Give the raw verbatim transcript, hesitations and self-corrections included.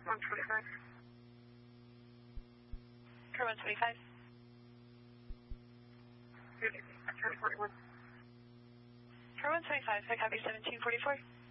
one twenty-five. Car one twenty-five. seventeen forty-one. Car one twenty-five, I copy seventeen forty-four.